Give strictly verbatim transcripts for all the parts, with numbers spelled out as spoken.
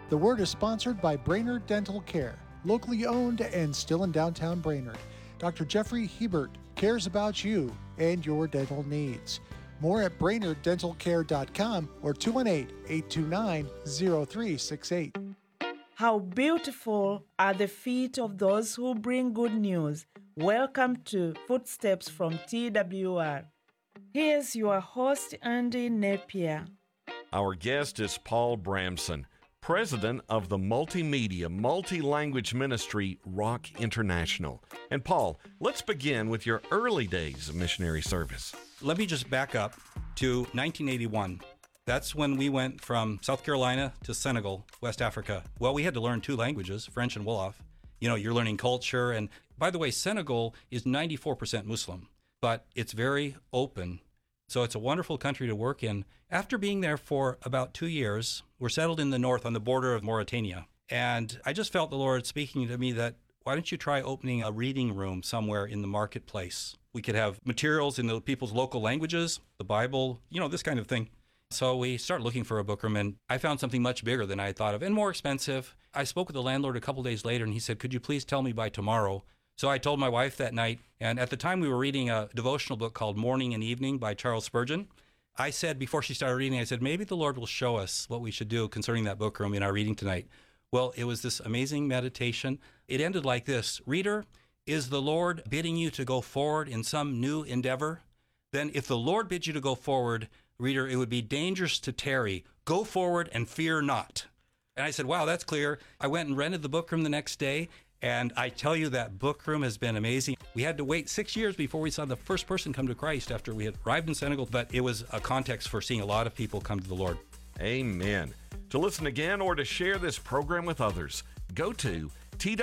The Word is sponsored by Brainerd Dental Care, locally owned and still in downtown Brainerd. Doctor Jeffrey Hebert cares about you and your dental needs. More at brainerd dental care dot com or two one eight, eight two nine, zero three six eight. How beautiful are the feet of those who bring good news. Welcome to Footsteps from T W R. Here's your host, Andy Napier. Our guest is Paul Bramson, president of the multimedia, multi-language ministry Rock International. And Paul, let's begin with your early days of missionary service. Let me just back up to nineteen eighty-one. That's when we went from South Carolina to Senegal, West Africa. Well, we had to learn two languages, French and Wolof. You know, you're learning culture. And by the way, Senegal is ninety-four percent Muslim, but it's very open. So it's a wonderful country to work in. After being there for about two years, we're settled in the north on the border of Mauritania. And I just felt the Lord speaking to me that, why don't you try opening a reading room somewhere in the marketplace? We could have materials in the people's local languages, the Bible, you know, this kind of thing. So we started looking for a book room, and I found something much bigger than I had thought of and more expensive. I spoke with the landlord a couple days later, and he said, could you please tell me by tomorrow? So I told my wife that night, and at the time we were reading a devotional book called Morning and Evening by Charles Spurgeon. I said, before she started reading, I said, maybe the Lord will show us what we should do concerning that book room in our reading tonight. Well, it was this amazing meditation. It ended like this: Reader, is the Lord bidding you to go forward in some new endeavor? Then if the Lord bids you to go forward, reader, it would be dangerous to tarry. Go forward and fear not. And I said, wow, that's clear. I went and rented the book room the next day. And I tell you, that book room has been amazing. We had to wait six years before we saw the first person come to Christ after we had arrived in Senegal, but it was a context for seeing a lot of people come to the Lord. Amen. To listen again or to share this program with others, go to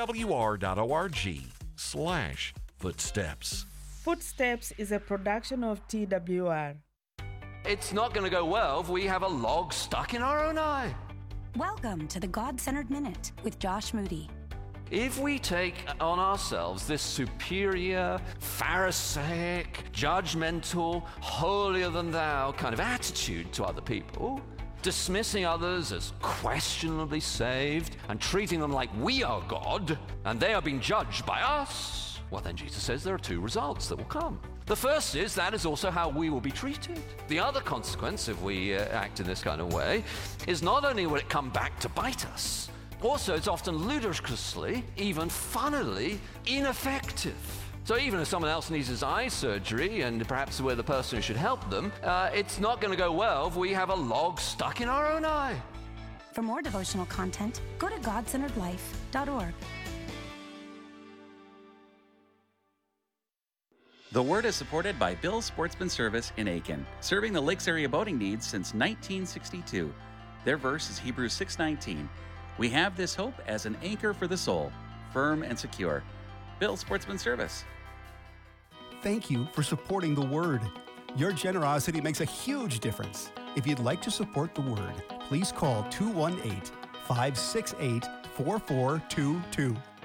twr.org slash footsteps. Footsteps is a production of T W R. It's not going to go well if we have a log stuck in our own eye. Welcome to the God-Centered Minute with Josh Moody. If we take on ourselves this superior, Pharisaic, judgmental, holier-than-thou kind of attitude to other people, dismissing others as questionably saved and treating them like we are God and they are being judged by us, well, then Jesus says there are two results that will come. The first is that is also how we will be treated. The other consequence, if we uh, act in this kind of way, is not only will it come back to bite us, also it's often ludicrously, even funnily, ineffective. So even if someone else needs his eye surgery, and perhaps we're the person who should help them, uh, it's not going to go well if we have a log stuck in our own eye. For more devotional content, go to god centered life dot org. The Word is supported by Bill's Sportsman Service in Aiken, serving the Lakes area boating needs since nineteen sixty-two. Their verse is Hebrews six nineteen. We have this hope as an anchor for the soul, firm and secure. Bill's Sportsman Service. Thank you for supporting the Word. Your generosity makes a huge difference. If you'd like to support the Word, please call two one eight, five six eight, four four two two.